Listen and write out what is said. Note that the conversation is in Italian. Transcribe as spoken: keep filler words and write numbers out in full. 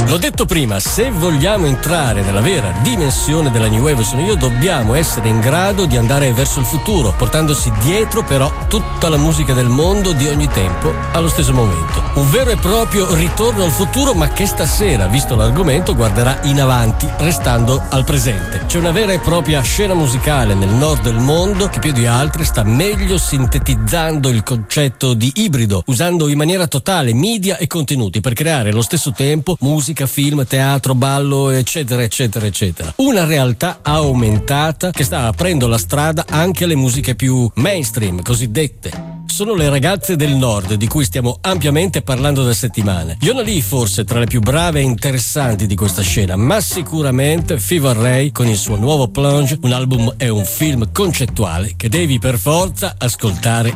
L'ho detto prima, se vogliamo entrare nella vera dimensione della New Wave sono io, dobbiamo essere in grado di andare verso il futuro, portandosi dietro però tutta la musica del mondo di ogni tempo allo stesso momento. Un vero e proprio ritorno al futuro, ma che stasera, visto l'argomento, guarderà in avanti, restando al presente. C'è una vera e propria scena musicale nel nord del mondo che più di altre sta meglio sintetizzando il concetto di ibrido, usando in maniera totale media e contenuti per creare allo stesso tempo musica, film, teatro, ballo, eccetera, eccetera, eccetera. Una realtà aumentata che sta aprendo la strada anche alle musiche più mainstream, cosiddette. Sono le ragazze del nord di cui stiamo ampiamente parlando da settimane. Yona Lee forse tra le più brave e interessanti di questa scena, ma sicuramente Fever Ray con il suo nuovo Plunge, un album e un film concettuale che devi per forza ascoltare